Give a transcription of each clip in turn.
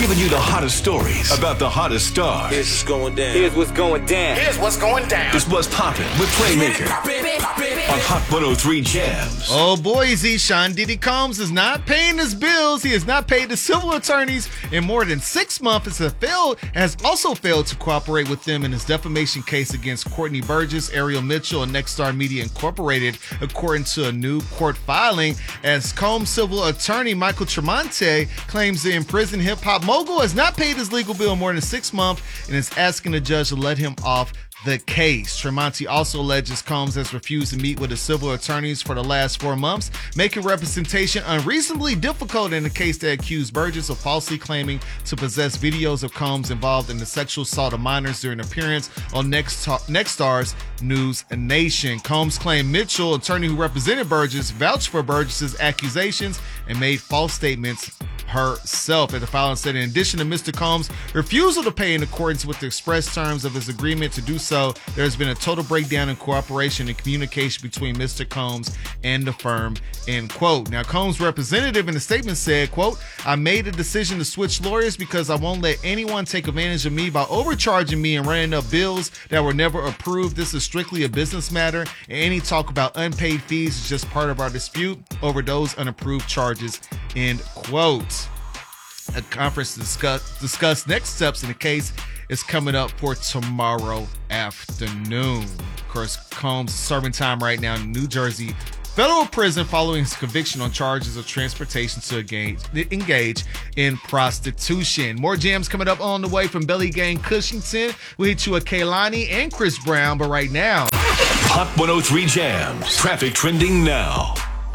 giving you the hottest stories about the hottest stars. Here's what's going down. Here's what's going down. Here's what's going down. It's What's Poppin' with Playmaker on Hot 103 Jams. Oh boy, Sean Diddy Combs is not paying his bills. He has not paid the civil attorneys in more than 6 months. Has also failed to cooperate with them in his defamation case against Courtney Burgess, Ariel Mitchell, and Nexstar Media Incorporated, according to a new court filing. As Combs' civil attorney Michael Tremonti claims the imprisoned hip-hop mogul has not paid his legal bill in more than 6 months and is asking the judge to let him off the case. Tremonti also alleges Combs has refused to meet with his civil attorneys for the last 4 months, making representation unreasonably difficult in the case that accused Burgess of falsely claiming to possess videos of Combs involved in the sexual assault of minors during an appearance on Nexstar's News Nation. Combs claimed Mitchell, attorney who represented Burgess, vouched for Burgess's accusations and made false statements herself. At the filing said, in addition to Mr. Combs' refusal to pay in accordance with the express terms of his agreement to do so, there has been a total breakdown in cooperation and communication between Mr. Combs and the firm, end quote. Now, Combs' representative in the statement said, quote, I made a decision to switch lawyers because I won't let anyone take advantage of me by overcharging me and running up bills that were never approved. This is strictly a business matter, and any talk about unpaid fees is just part of our dispute over those unapproved charges, end quote. A conference to discuss next steps in the case is coming up for tomorrow afternoon. Of course, Combs is serving time right now in New Jersey federal prison following his conviction on charges of transportation to engage in prostitution. More jams coming up on the way from Belly Gang Cushington. We hit you a Kehlani and Chris Brown, but right now, Hot 103 Jams. Traffic trending now.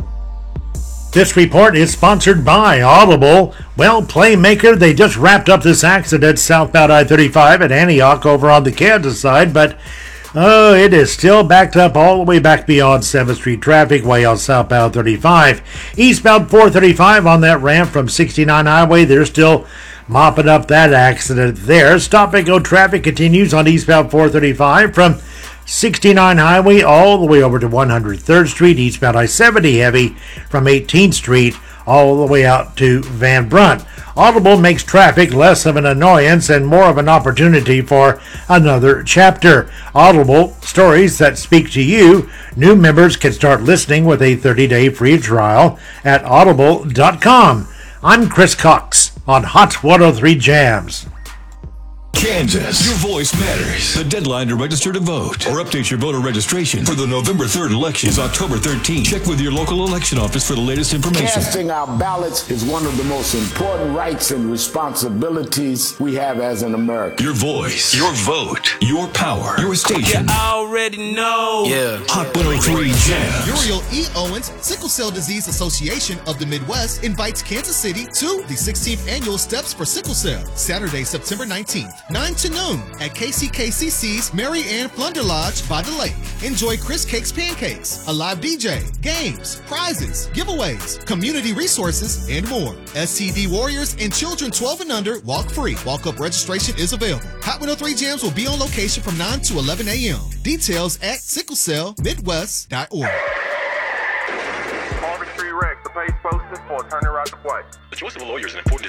This report is sponsored by Audible. Well, Playmaker, they just wrapped up this accident southbound I-35 at Antioch over on the Kansas side, but it is still backed up all the way back beyond 7th Street traffic way on southbound 35. Eastbound 435 on that ramp from 69 Highway, they're still mopping up that accident there. Stop and go traffic continues on eastbound 435 from 69 Highway all the way over to 103rd Street, eastbound I-70 heavy from 18th Street all the way out to Van Brunt. Audible makes traffic less of an annoyance and more of an opportunity for another chapter. Audible, stories that speak to you. New members can start listening with a 30-day free trial at audible.com. I'm Chris Cox on Hot 103 Jams. Kansas, your voice matters. The deadline to register to vote or update your voter registration for the November 3rd election is October 13th. Check with your local election office for the latest information. Casting our ballots is one of the most important rights and responsibilities we have as an American. Your voice, your vote, your power, your station. You already know. Yeah. Hot 103 Jams. Uriel E. Owens, Sickle Cell Disease Association of the Midwest, invites Kansas City to the 16th Annual Steps for Sickle Cell, Saturday, September 19th. 9 to noon at KCKCC's Mary Ann Flunder Lodge by the lake. Enjoy Chris Cakes Pancakes, a live DJ, games, prizes, giveaways, community resources, and more. STD warriors and children 12 and under walk free. Walk-up registration is available. Hot 103 Jams will be on location from 9 to 11 a.m. Details at sicklecellmidwest.org. Marvin Street Rex, the page posted for attorney right to play. The choice of a lawyer is an important